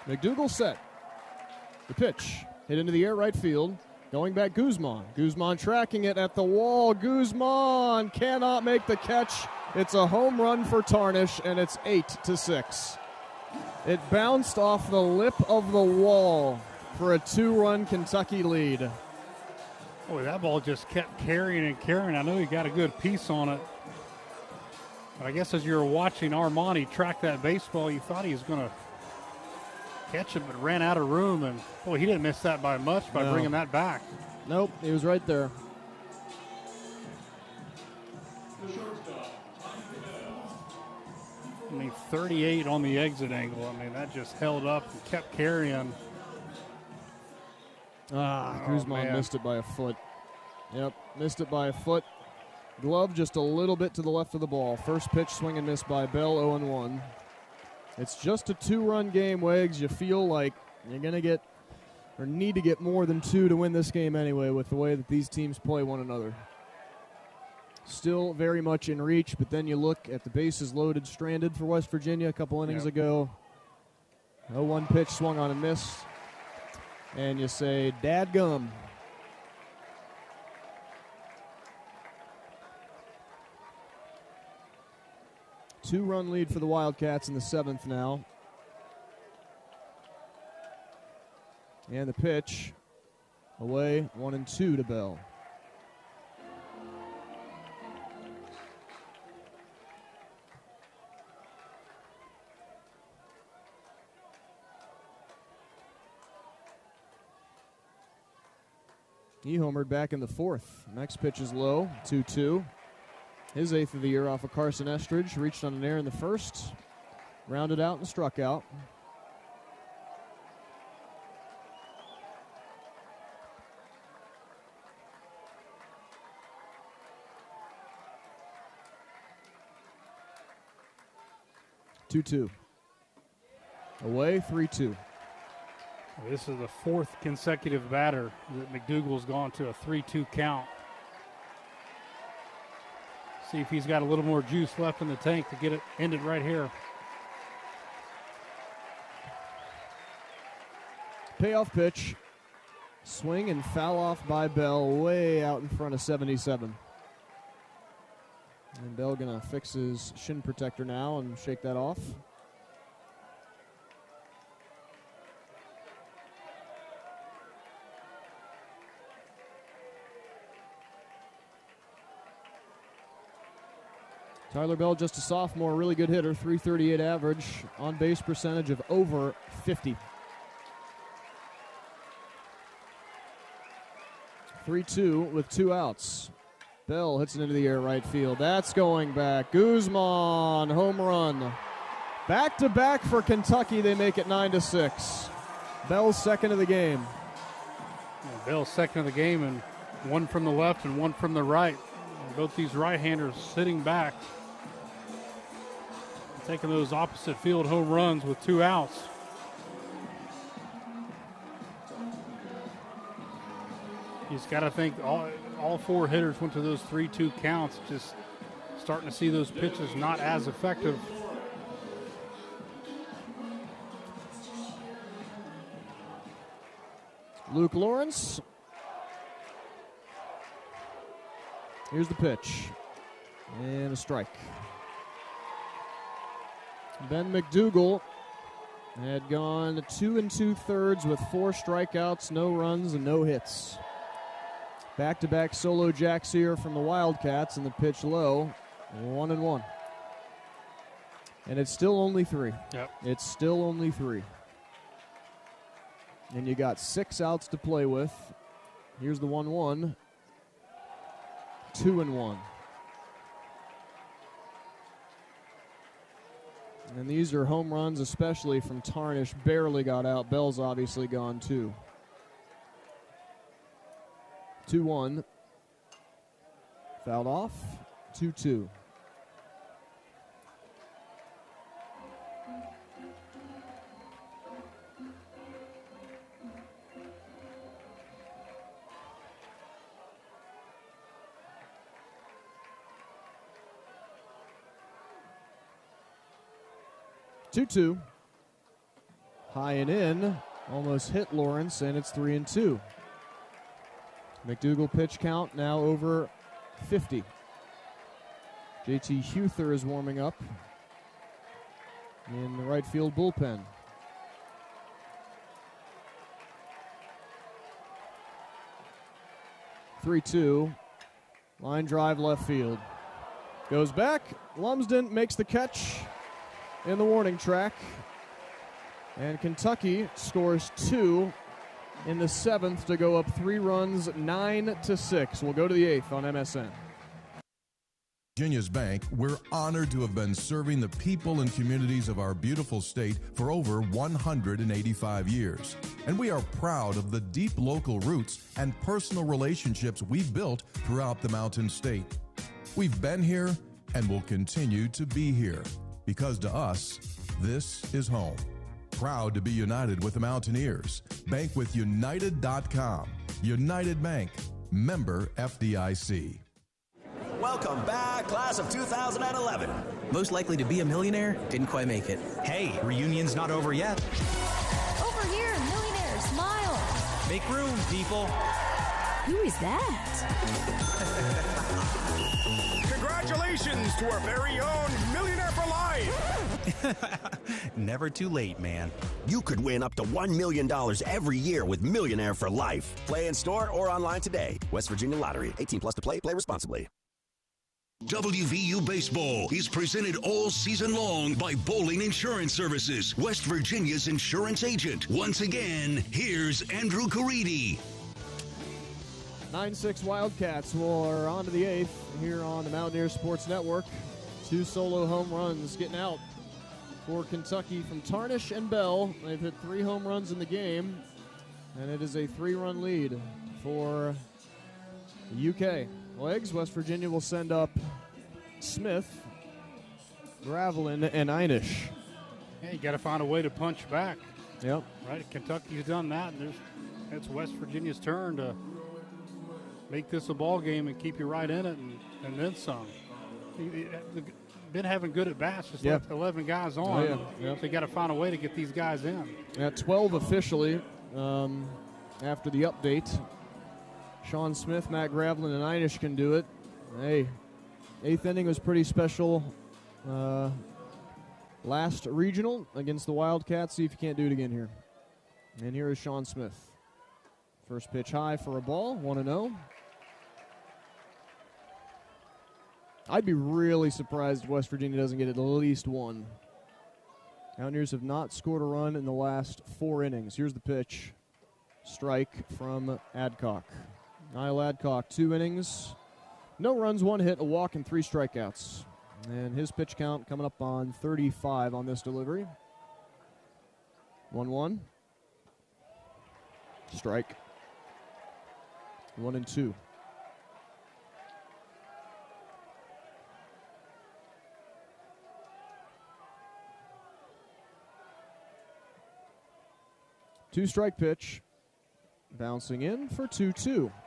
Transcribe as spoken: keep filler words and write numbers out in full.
McDougal set. The pitch. Hit into the air right field. Going back Guzman. Guzman tracking it at the wall. Guzman cannot make the catch. It's a home run for Tarnish, and it's eight to six. It bounced off the lip of the wall for a two-run Kentucky lead. Boy, that ball just kept carrying and carrying. I know he got a good piece on it. But I guess as you were watching Armani track that baseball, you thought he was going to catch it, but ran out of room. And, boy, he didn't miss that by much by No. bringing that back. Nope, he was right there. I mean, thirty-eight on the exit angle. I mean, that just held up and kept carrying. Ah, Oh, Guzman man. missed it by a foot. Yep, missed it by a foot. Glove just a little bit to the left of the ball. First pitch swing and miss by Bell, oh and one. It's just a two-run game, Wags. You feel like you're going to get or need to get more than two to win this game anyway with the way that these teams play one another. Still very much in reach, but then you look at the bases loaded, stranded for West Virginia a couple innings Yep. ago. oh one pitch swung on and missed. And you say, dadgum. Two-run lead for the Wildcats in the seventh now. And the pitch away, one and two to Bell. He homered back in the fourth. Next pitch is low, two two. His eighth of the year off of Carson Estridge. Reached on an air in the first. Rounded out and struck out. two two. Away, three two. This is the fourth consecutive batter that McDougal's gone to a three two count. See if he's got a little more juice left in the tank to get it ended right here. Payoff pitch. Swing and foul off by Bell way out in front of seventy-seven. And Bell going to fix his shin protector now and shake that off. Tyler Bell, just a sophomore, really good hitter, three thirty-eight average, on base percentage of over fifty. three two with two outs. Bell hits it into the air right field. That's going back. Guzman, home run. Back to back for Kentucky. They make it nine to six. Bell's second of the game. Yeah, Bell's second of the game, and one from the left and one from the right. And both these right-handers sitting back, taking those opposite field home runs with two outs. You just got to think all, all four hitters went to those three two counts, just starting to see those pitches not as effective. Luke Lawrence. Here's the pitch. And a strike. Ben McDougal had gone two and two-thirds with four strikeouts, no runs, and no hits. Back-to-back solo jacks here from the Wildcats, and the pitch low, one and one. And it's still only three. Yep. It's still only three. And you got six outs to play with. Here's the one one. Two and one. And these are home runs, especially from Tarnish. Barely got out. Bell's obviously gone too. two one. Fouled off. two two. two two. High and in. Almost hit Lawrence, and it's three and two. McDougal pitch count now over fifty. J T Huther is warming up in the right field bullpen. three two. Line drive left field. Goes back. Lumsden makes the catch in the warning track. And Kentucky scores two in the seventh to go up three runs, nine to six. We'll go to the eighth on M S N. Virginia's Bank, we're honored to have been serving the people and communities of our beautiful state for over one hundred eighty-five years. And we are proud of the deep local roots and personal relationships we've built throughout the Mountain State. We've been here and will continue to be here because to us, this is home. Proud to be united with the Mountaineers. Bank with United dot com. United Bank. Member F D I C. Welcome back, class of two thousand eleven. Most likely to be a millionaire, didn't quite make it. Hey, reunion's not over yet. Over here, millionaire, smile. Make room, people. Who is that? Congratulations to our very own Millionaire for Life. Never too late, man. You could win up to one million dollars every year with Millionaire for Life. Play in store or online today. West Virginia Lottery. eighteen plus to play. Play responsibly. W V U Baseball is presented all season long by Bowling Insurance Services, West Virginia's insurance agent. Once again, here's Andrew Caridi. nine six Wildcats will are on to the eighth here on the Mountaineer Sports Network. Two solo home runs getting out for Kentucky from Tarnish and Bell. They've hit three home runs in the game, and it is a three-run lead for the U K. Legs, West Virginia will send up Smith, Gravelin, and Einish. Yeah, you got to find a way to punch back. Yep. Right, Kentucky's done that, and there's it's West Virginia's turn to make this a ball game and keep you right in it, and, and then some. Been having good at bats, just yeah. left eleven guys on. Oh, yeah. Yep. So you got to find a way to get these guys in. At twelve officially, um, after the update, Sean Smith, Matt Gravelin, and Einish can do it. Hey, eighth inning was pretty special. Uh, last regional against the Wildcats. See if you can't do it again here. And here is Sean Smith. First pitch high for a ball, one and oh. I'd be really surprised if West Virginia doesn't get at least one. Mountaineers have not scored a run in the last four innings. Here's the pitch. Strike from Adcock. Niall Adcock, two innings. No runs, one hit, a walk, and three strikeouts. And his pitch count coming up on thirty-five on this delivery. one one. Strike. One and two. Two strike pitch. Bouncing in for two two.